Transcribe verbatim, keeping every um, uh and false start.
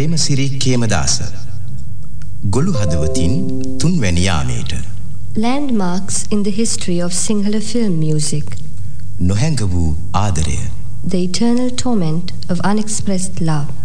ප්‍රේමසිරි කේමදාස ගොළු හදවතින් තුන්වැනි යාමේට Landmarks in the history of Sinhala film music. නොහැඟ වූ ආදරය The eternal torment of unexpressed love.